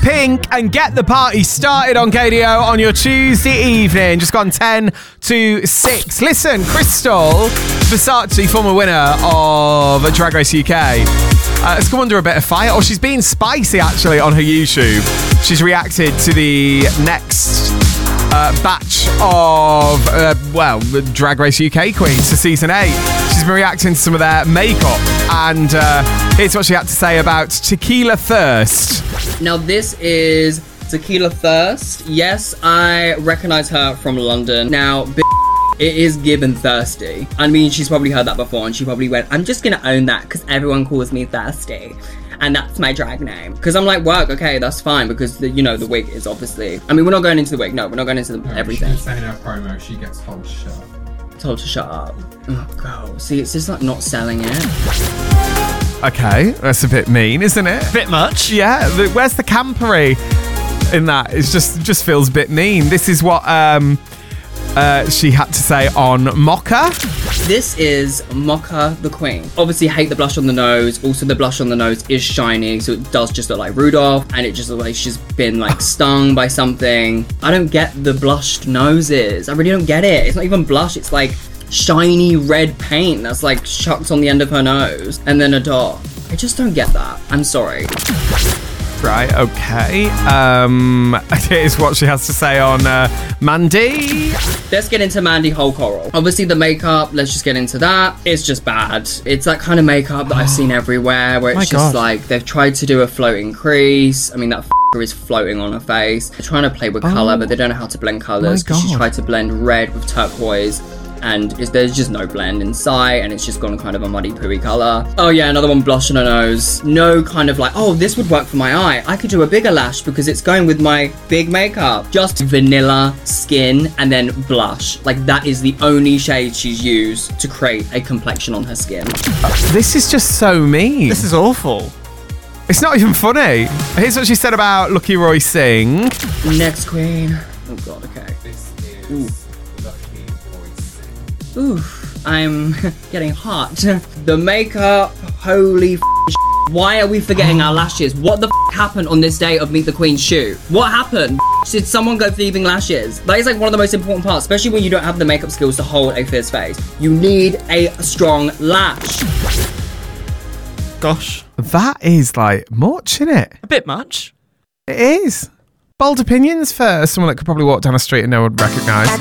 Pink and get the party started on KDO on your Tuesday evening. Just gone 10 to 6. Listen, Crystal Versace, former winner of Drag Race UK, has come under a bit of fire. Or she's been spicy, actually, on her YouTube. She's reacted to the next batch of, Drag Race UK queens to season 8. She's been reacting to some of their makeup. And here's what she had to say about Tequila Thirst. Now, this is Tequila Thirst. Yes, I recognize her from London. Now, it is given thirsty. I mean, she's probably heard that before, and she probably went, I'm just gonna own that because everyone calls me thirsty. And that's my drag name. Because I'm like, work, okay, that's fine. Because, the wig is obviously... I mean, we're not going into the wig. No, we're not going into everything. She's saying her promo, she gets told to shut up. Told to shut up. Oh, God. See, it's just like not selling it. Okay, that's a bit mean, isn't it? Bit much. Yeah, where's the campery in that? It just feels a bit mean. This is what she had to say on Mocha. This is Mocha the Queen. Obviously, hate the blush on the nose. Also, the blush on the nose is shiny, so it does just look like Rudolph, and it just looks like she's been like stung by something. I don't get the blushed noses. I really don't get it. It's not even blush. It's like shiny red paint that's like chucked on the end of her nose, and then a dot. I just don't get that. I'm sorry. Right, okay. Here's what she has to say on Mandy. Let's get into Mandy Whole Coral. Obviously, the makeup, let's just get into that. It's just bad. It's that kind of makeup that I've seen everywhere, where it's just like, they've tried to do a floating crease. I mean, that is floating on her face. They're trying to play with colour, but they don't know how to blend colours, because she tried to blend red with turquoise, and there's just no blend in sight, and it's just gone kind of a muddy pooey colour. Oh yeah, another one, blush on her nose. No kind of like, oh, this would work for my eye. I could do a bigger lash because it's going with my big makeup. Just vanilla skin and then blush. Like, that is the only shade she's used to create a complexion on her skin. This is just so mean. This is awful. It's not even funny. Here's what she said about Lucky Roy Singh. Next queen. Oh god, okay. This is Lucky Roy Singh. Oof, I'm getting hot. The makeup, holy why are we forgetting our lashes? What the happened on this day of Meet the Queen shoot? What happened? Did someone go thieving lashes? That is like one of the most important parts, especially when you don't have the makeup skills to hold a fierce face. You need a strong lash. Gosh. That is like much, isn't it? A bit much. It is. Bold opinions for someone that could probably walk down the street and no one would recognise.